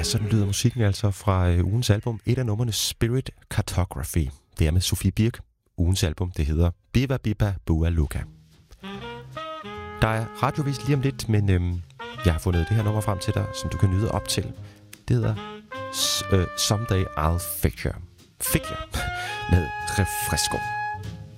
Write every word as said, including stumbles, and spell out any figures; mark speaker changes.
Speaker 1: sådan lyder musikken altså fra øh, ugens album. Et af numrene Spirit Cartography. Det er med Sofie Birk. Ugens album, det hedder Biba Biba Bua Luka. Der er radiovis lige om lidt, men øhm, jeg har fundet det her nummer frem til dig, som du kan nyde op til. Det hedder uh, Someday I'll Figure. Figure med Refresco.